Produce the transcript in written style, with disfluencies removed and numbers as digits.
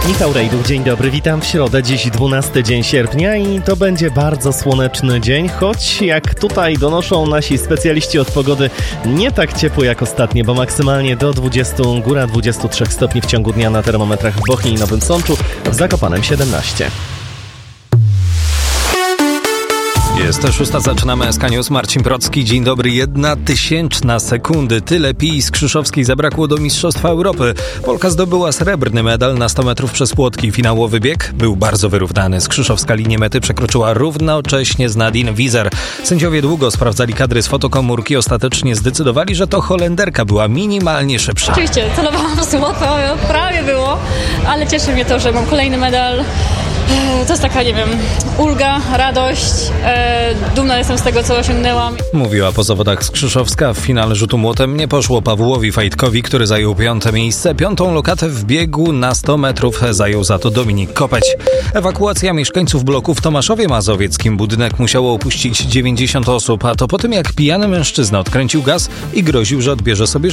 Michał Rejduk, dzień dobry, witam w środę, dziś 12 dzień sierpnia i to będzie bardzo słoneczny dzień, choć jak tutaj donoszą nasi specjaliści od pogody, nie tak ciepło jak ostatnio, bo maksymalnie do 20, góra 23 stopni w ciągu dnia na termometrach w Bochni i Nowym Sączu, w Zakopanem 17. Jest 6, zaczynamy SK News. Marcin Procki, dzień dobry. 1/1000 sekundy. Tyle Pii Skrzyszowskiej zabrakło do Mistrzostwa Europy. Polka zdobyła srebrny medal na 100 metrów przez płotki. Finałowy bieg był bardzo wyrównany. Skrzyszowska linię mety przekroczyła równocześnie z Nadine Wieser. Sędziowie długo sprawdzali kadry z fotokomórki. Ostatecznie zdecydowali, że to Holenderka była minimalnie szybsza. Oczywiście, celowałam w złoto, prawie było, ale cieszy mnie to, że mam kolejny medal. To jest taka, nie wiem, ulga, radość, dumna jestem z tego, co osiągnęłam. Mówiła po zawodach Skrzyszowska. W finale rzutu młotem nie poszło Pawłowi Fajtkowi, który zajął 5. miejsce. 5. lokatę w biegu na 100 metrów zajął za to Dominik Kopeć. Ewakuacja mieszkańców bloku w Tomaszowie Mazowieckim. Budynek musiało opuścić 90 osób, a to po tym, jak pijany mężczyzna odkręcił gaz i groził, że odbierze sobie